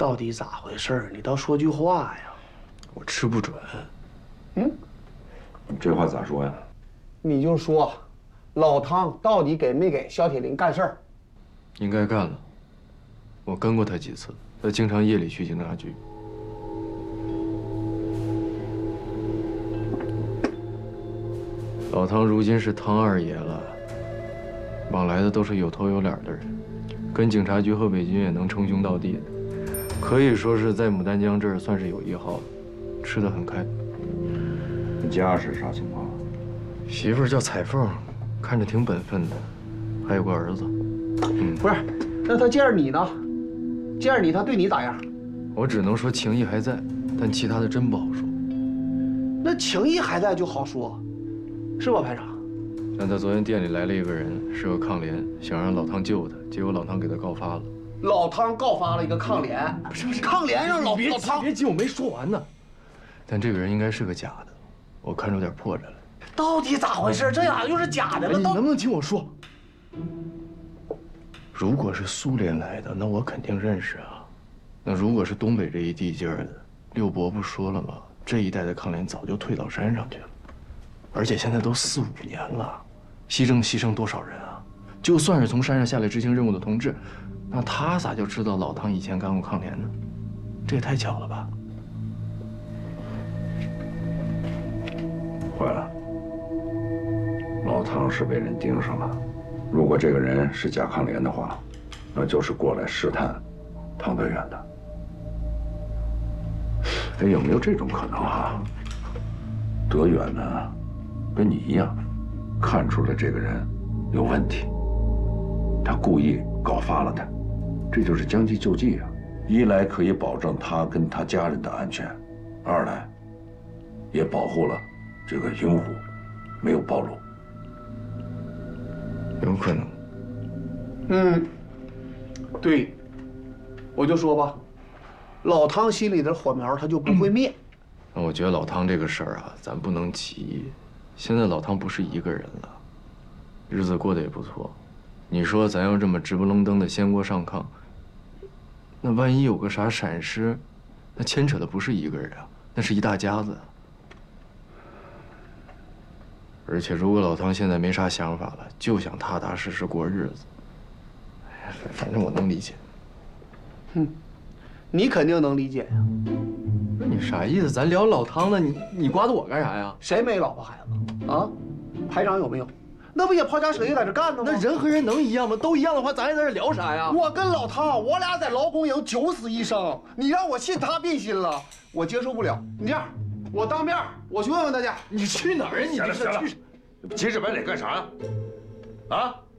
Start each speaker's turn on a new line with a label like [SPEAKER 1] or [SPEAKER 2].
[SPEAKER 1] 到底咋回事？你倒说句话呀！
[SPEAKER 2] 我吃不准。
[SPEAKER 1] 嗯，
[SPEAKER 3] 这话咋说呀？
[SPEAKER 1] 你就说，老汤到底给没给肖铁林干事儿？
[SPEAKER 2] 应该干了。我跟过他几次，他经常夜里去警察局。老汤如今是汤二爷了，往来的都是有头有脸的人，跟警察局和北军也能称兄道弟的，可以说是在牡丹江这儿算是有一号了，吃得很开。
[SPEAKER 3] 你家是啥情况？
[SPEAKER 2] 媳妇儿叫彩凤，看着挺本分的，还有个儿子。
[SPEAKER 1] 不是，那他见着你呢？见着你，他对你咋样？
[SPEAKER 2] 我只能说情谊还在，但其他的真不好说。
[SPEAKER 1] 那情谊还在就好说，是吧，排长？
[SPEAKER 2] 但他昨天店里来了一个人，是个抗联，想让老汤救他，结果老汤给他告发了。
[SPEAKER 1] 老汤告发了一个抗联，不是抗联让老汤
[SPEAKER 2] 别急，我没说完呢。但这个人应该是个假的，我看出点破绽来。
[SPEAKER 1] 到底咋回事？这咋又是假的了？
[SPEAKER 2] 你能不能听我说？如果是苏联来的，那我肯定认识啊。那如果是东北这一地界儿的，六伯不说了吗？这一代的抗联早就退到山上去了，而且现在都4、5年了，牺牲多少人啊？就算是从山上下来执行任务的同志，那他咋就知道老汤以前干过抗联呢？这也太巧了吧！
[SPEAKER 3] 坏了，老汤是被人盯上了。如果这个人是假抗联的话，那就是过来试探汤德远的。哎，有没有这种可能哈？德远呢，跟你一样，看出了这个人有问题，他故意告发了他，这就是将计就计啊！一来可以保证他跟他家人的安全，二来也保护了这个银虎没有暴露。
[SPEAKER 2] 有可能。
[SPEAKER 1] 对，我就说吧，老汤心里的火苗他就不会灭。
[SPEAKER 2] 那我觉得老汤这个事儿啊，咱不能急。现在老汤不是一个人了，日子过得也不错。你说咱要这么直不愣登的掀锅上炕，那万一有个啥闪失，那牵扯的不是一个人啊，那是一大家子。而且如果老汤现在没啥想法了，就想踏踏实实过日子，反正我能理解。
[SPEAKER 1] 你肯定能理解呀。
[SPEAKER 2] 不是你啥意思？咱聊老汤呢，你刮着我干啥呀？
[SPEAKER 1] 谁没老婆孩子啊？排长有没有？那不也抛家舍业在这干呢吗？
[SPEAKER 2] 那人和人能一样吗？都一样的话，咱还在这聊啥呀？
[SPEAKER 1] 我跟老汤，我俩在劳工营九死一生，你让我信他变心了，我接受不了。你这样，我当面我去问问大家。
[SPEAKER 2] 你去哪儿啊？你这是去？
[SPEAKER 3] 急着白脸干啥呀？啊？